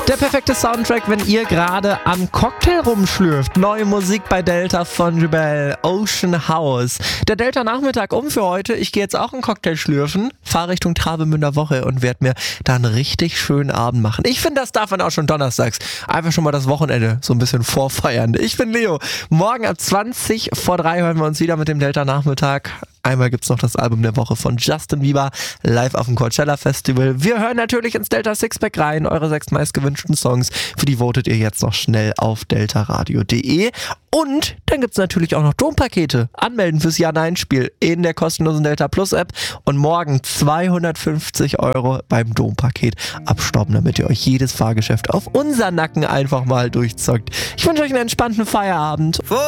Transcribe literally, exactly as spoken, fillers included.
Der perfekte Soundtrack, wenn ihr gerade am Cocktail rumschlürft. Neue Musik bei Delta von Jubel, Ocean House. Der Delta-Nachmittag um für heute. Ich gehe jetzt auch einen Cocktail schlürfen, fahre Richtung Travemünder Woche und werde mir da einen richtig schönen Abend machen. Ich finde, das darf man auch schon donnerstags. Einfach schon mal das Wochenende so ein bisschen vorfeiern. Ich bin Leo. Morgen ab zwanzig vor drei hören wir uns wieder mit dem Delta-Nachmittag. Einmal gibt's noch das Album der Woche von Justin Bieber, live auf dem Coachella Festival. Wir hören natürlich ins Delta Sixpack rein, eure sechs meistgewünschten Songs. Für die votet ihr jetzt noch schnell auf deltaradio punkt de. Und dann gibt's natürlich auch noch Dompakete. Anmelden fürs Ja-Nein-Spiel in der kostenlosen Delta Plus App. Und morgen zweihundertfünfzig Euro beim Dompaket abstauben, damit ihr euch jedes Fahrgeschäft auf unseren Nacken einfach mal durchzockt. Ich wünsche euch einen entspannten Feierabend.